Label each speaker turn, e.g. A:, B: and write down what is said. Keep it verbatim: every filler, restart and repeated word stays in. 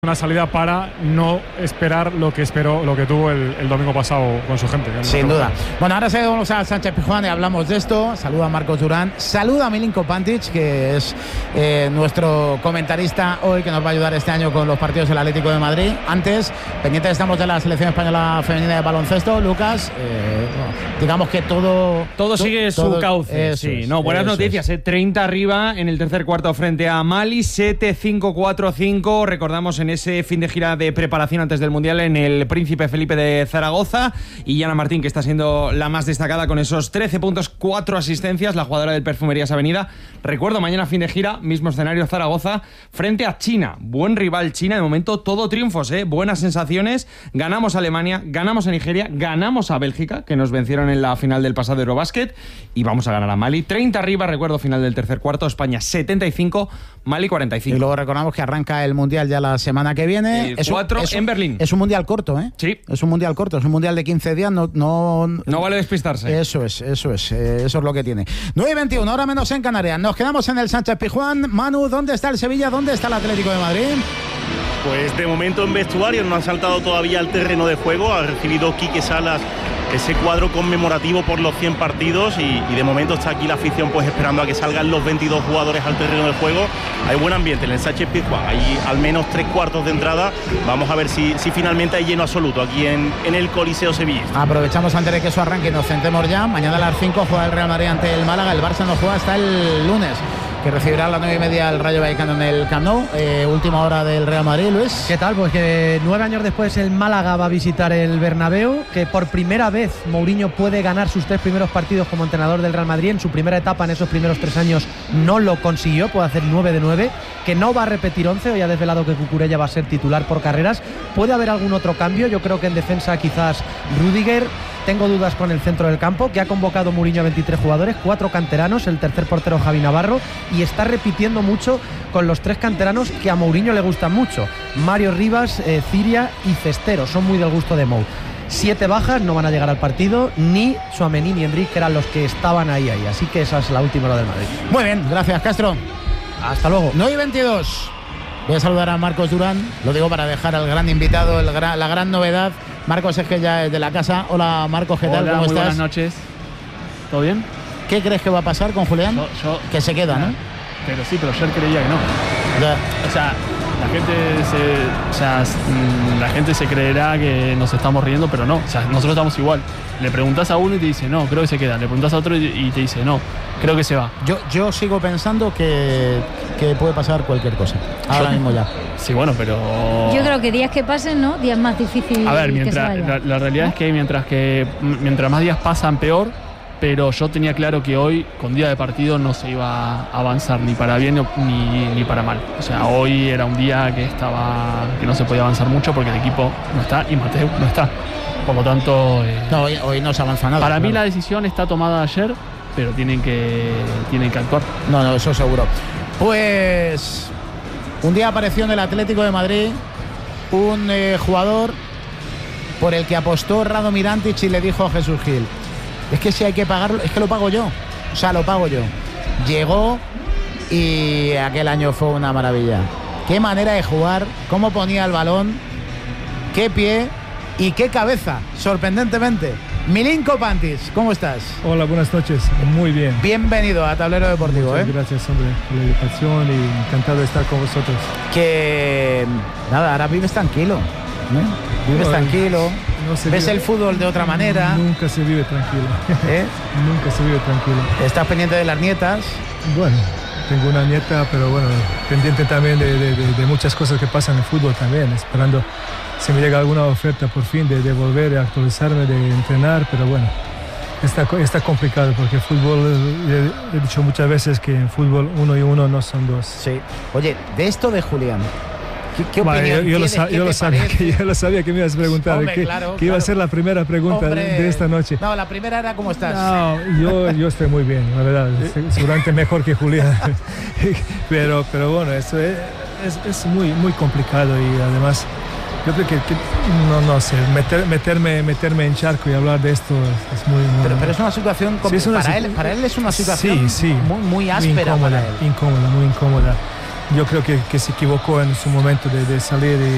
A: Una salida para no esperar lo que esperó, lo que tuvo el, el domingo pasado con su gente.
B: Sin duda. Bueno, ahora seguimos a Sánchez Pizjuán y hablamos de esto. Saluda a Marcos Durán, saluda a Milinko Pantic, que es eh, nuestro comentarista hoy, que nos va a ayudar este año con los partidos del Atlético de Madrid. Antes, pendientes estamos de la selección española femenina de baloncesto. Lucas, eh, bueno, digamos que todo...
C: Todo sigue su
B: todo,
C: cauce. Sí,
B: es,
C: no, buenas noticias. Eh, treinta arriba en el tercer cuarto frente a Mali, siete cinco cuatro cinco. Recordamos en ese fin de gira de preparación antes del Mundial en el Príncipe Felipe de Zaragoza, y Yana Martín, que está siendo la más destacada con esos trece puntos, cuatro asistencias, la jugadora del Perfumerías Avenida. Recuerdo, mañana fin de gira, mismo escenario, Zaragoza, frente a China. Buen rival China, de momento todo triunfos, ¿eh? Buenas sensaciones. Ganamos a Alemania, ganamos a Nigeria, ganamos a Bélgica, que nos vencieron en la final del pasado Eurobasket, y vamos a ganar a Mali. treinta arriba, recuerdo, final del tercer cuarto, España setenta y cinco, Mali cuarenta y cinco.
B: Y luego recordamos que arranca el Mundial ya la semana que viene.
C: Es cuatro
B: un, es
C: en
B: un,
C: Berlín.
B: Es un Mundial corto, ¿eh?
C: Sí.
B: Es un Mundial corto, es un Mundial de quince días, no... No,
C: no vale despistarse.
B: Eso es, eso es, eh, eso es lo que tiene. nueve y veintiuno, ahora menos en Canarias. Nos quedamos en el Sánchez Pizjuán. Manu, ¿dónde está el Sevilla? ¿Dónde está el Atlético de Madrid?
D: Pues de momento en vestuario, no han saltado todavía al terreno de juego. Ha recibido Quique Salas ese cuadro conmemorativo por los cien partidos y, y de momento está aquí la afición pues esperando a que salgan los veintidós jugadores al terreno de juego. Hay buen ambiente en el Sánchez Pizjuán, hay al menos tres cuartos de entrada. Vamos a ver si, si finalmente hay lleno absoluto aquí en, en el Coliseo Sevilla.
B: Aprovechamos antes de que eso arranque y nos centremos ya. Mañana a las cinco juega el Real Madrid ante el Málaga. El Barça no juega hasta el lunes, que recibirá a las nueve y media el Rayo Vallecano en el Camp Nou. Eh, última hora del Real Madrid, Luis.
E: ¿Qué tal? Pues que nueve años después el Málaga va a visitar el Bernabéu, que por primera vez Mourinho puede ganar sus tres primeros partidos como entrenador del Real Madrid. En su primera etapa, en esos primeros tres años, no lo consiguió, puede hacer nueve de nueve, que no va a repetir once. Hoy ha desvelado que Cucurella va a ser titular por carreras. Puede haber algún otro cambio, yo creo que en defensa quizás Rüdiger. Tengo dudas con el centro del campo, que ha convocado Mourinho a veintitrés jugadores, cuatro canteranos, el tercer portero Javi Navarro, y está repitiendo mucho con los tres canteranos que a Mourinho le gustan mucho: Mario Rivas, eh, Ciria y Cestero, son muy del gusto de Mou. Siete bajas, no van a llegar al partido, ni Tchouaméni ni Enrique, que eran los que estaban ahí, ahí. Así que esa es la última hora del Madrid.
B: Muy bien, gracias, Castro.
E: Hasta luego.
B: nueve y veintidós. Voy a saludar a Marcos Durán, lo digo para dejar al gran invitado, el gran, la gran novedad. Marcos es que ya es de la casa. Hola, Marcos, ¿qué tal?
F: Hola,
B: ¿Cómo
F: muy
B: estás?
F: Buenas noches. ¿Todo bien?
B: ¿Qué crees que va a pasar con Julián?
F: Yo, yo,
B: que se queda, ¿no?
F: Pero sí, pero ayer creía que no.
B: Ya.
F: O sea, la gente se, o sea, la gente se creerá que nos estamos riendo, pero no. O sea, nosotros estamos igual. Le preguntás a uno y te dice no, creo que se queda. Le preguntás a otro y te dice no, creo que se va.
B: Yo, yo sigo pensando que, que puede pasar cualquier cosa. Ahora
F: yo,
B: mismo ya.
F: Sí, bueno, pero...
G: Yo creo que días que pasen, ¿no? Días más difíciles.
F: A ver, mientras,
G: que se vaya,
F: la, la realidad
G: ¿no?
F: es que mientras que mientras más días pasan, peor. Pero yo tenía claro que hoy, con día de partido, no se iba a avanzar ni para bien ni, ni para mal. O sea, hoy era un día que estaba que no se podía avanzar mucho porque el equipo no está y Mateu no está. Por lo tanto... Eh,
B: no, hoy, hoy no se avanza nada.
F: Para
B: claro.
F: mí la decisión está tomada ayer, pero tienen que, tienen que actuar.
B: No, no, eso seguro. Pues un día apareció en el Atlético de Madrid un eh, jugador por el que apostó Rado Mirantic y le dijo a Jesús Gil: es que si hay que pagarlo, es que lo pago yo. O sea, lo pago yo. Llegó y aquel año fue una maravilla. Qué manera de jugar, cómo ponía el balón, qué pie y qué cabeza, sorprendentemente. Milinko Pantic, ¿cómo estás?
A: Hola, buenas noches. Muy bien.
B: Bienvenido a Tablero Deportivo.
A: Muchas
B: ¿eh?
A: gracias, hombre, por la invitación y encantado de estar con vosotros.
B: Que nada, ahora vives tranquilo. ¿eh? Vives
A: no,
B: tranquilo.
A: No se
B: ves
A: vive,
B: el fútbol de otra manera.
A: Nunca se vive tranquilo.
B: ¿Eh?
A: Nunca se vive tranquilo.
B: Estás pendiente de las nietas.
A: Bueno, tengo una nieta, pero bueno, pendiente también de, de, de, de muchas cosas que pasan en el fútbol también, esperando si me llega alguna oferta por fin de, de volver a actualizarme, de entrenar, pero bueno, está, está complicado porque el fútbol, he, he dicho muchas veces que en fútbol uno y uno no son dos.
B: Sí. Oye, de esto de Julián, ¿qué, qué
A: vale,
B: opinión
A: yo, yo, lo,
B: tienes?
A: sa yo, lo sabía, que, yo lo sabía que me ibas a preguntar,
B: Hombre,
A: que,
B: claro,
A: que iba
B: claro.
A: a ser la primera pregunta
B: Hombre,
A: de esta noche.
B: No, la primera era ¿cómo estás?
A: No, yo, yo estoy muy bien, la verdad, seguramente mejor que Julián, pero, pero bueno, eso es, es, es muy, muy complicado y además... Yo creo que, que no, no sé, meter, meterme, meterme en charco y hablar de esto es, es muy, muy...
B: Pero, pero es una situación
A: sí, es una
B: para,
A: situ
B: él, para él es una situación
A: sí, sí,
B: muy, muy áspera
A: muy incómoda,
B: para él.
A: Incómoda, muy incómoda. Yo creo que, que se equivocó en su momento de, de salir y